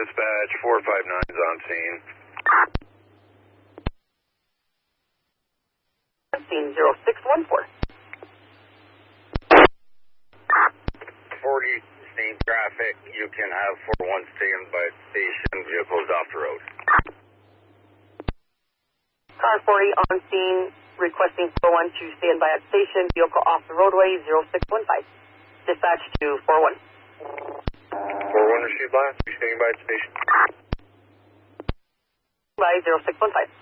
Dispatch 459 is on scene. Scene 0614. 40 scene traffic. You can have 41 stand by the station. Vehicles off the road. Car 40 on scene, requesting 401 to stand by at station. Vehicle off the roadway 0615. Dispatch to 41. 41 received last. Be standing by at the station. By 0615.